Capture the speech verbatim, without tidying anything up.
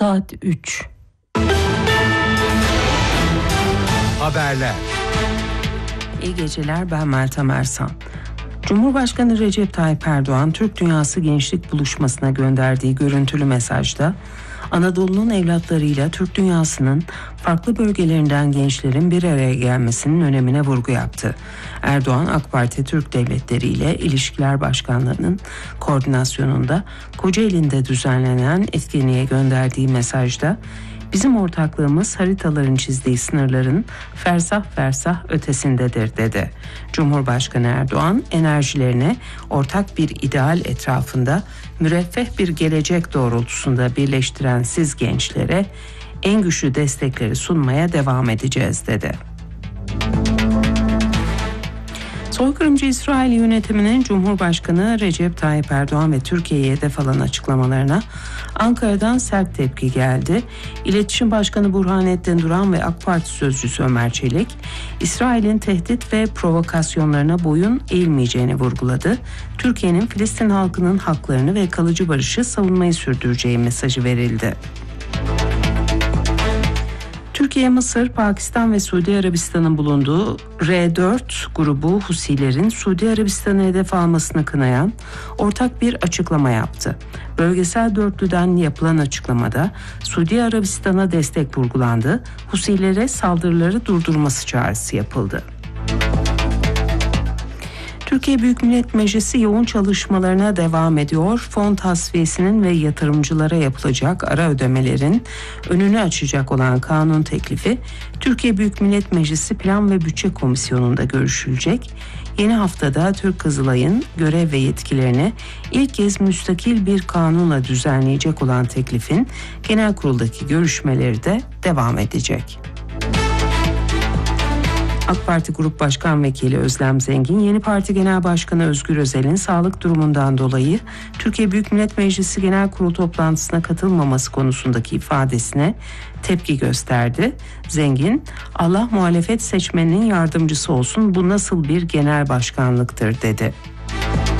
Saat üç. Haberler. İyi geceler, ben Meltem Ersan. Cumhurbaşkanı Recep Tayyip Erdoğan, Türk Dünyası Gençlik Buluşması'na gönderdiği görüntülü mesajda, Anadolu'nun evlatlarıyla Türk dünyasının farklı bölgelerinden gençlerin bir araya gelmesinin önemine vurgu yaptı. Erdoğan, AK Parti Türk Devletleri ile İlişkiler Başkanlığı'nın koordinasyonunda Kocaeli'nde düzenlenen etkinliğe gönderdiği mesajda, bizim ortaklığımız haritaların çizdiği sınırların fersah fersah ötesindedir dedi. Cumhurbaşkanı Erdoğan, enerjilerini ortak bir ideal etrafında müreffeh bir gelecek doğrultusunda birleştiren siz gençlere en güçlü destekleri sunmaya devam edeceğiz dedi. Soykırımcı İsrail yönetiminin Cumhurbaşkanı Recep Tayyip Erdoğan ve Türkiye'ye hedef alan açıklamalarına Ankara'dan sert tepki geldi. İletişim Başkanı Burhanettin Duran ve AK Parti Sözcüsü Ömer Çelik, İsrail'in tehdit ve provokasyonlarına boyun eğilmeyeceğini vurguladı. Türkiye'nin Filistin halkının haklarını ve kalıcı barışı savunmayı sürdüreceği mesajı verildi. Türkiye, Mısır, Pakistan ve Suudi Arabistan'ın bulunduğu R dört grubu Husilerin Suudi Arabistan'ı hedef almasını kınayan ortak bir açıklama yaptı. Bölgesel dörtlüden yapılan açıklamada Suudi Arabistan'a destek vurgulandı, Husilere saldırıları durdurması çağrısı yapıldı. Türkiye Büyük Millet Meclisi yoğun çalışmalarına devam ediyor. Fon tasfiyesinin ve yatırımcılara yapılacak ara ödemelerin önünü açacak olan kanun teklifi Türkiye Büyük Millet Meclisi Plan ve Bütçe Komisyonu'nda görüşülecek. Yeni haftada Türk Kızılay'ın görev ve yetkilerini ilk kez müstakil bir kanunla düzenleyecek olan teklifin genel kuruldaki görüşmeleri de devam edecek. AK Parti Grup Başkan Vekili Özlem Zengin, yeni parti Genel Başkanı Özgür Özel'in sağlık durumundan dolayı Türkiye Büyük Millet Meclisi Genel Kurulu toplantısına katılmaması konusundaki ifadesine tepki gösterdi. Zengin, Allah muhalefet seçmeninin yardımcısı olsun, bu nasıl bir genel başkanlıktır dedi.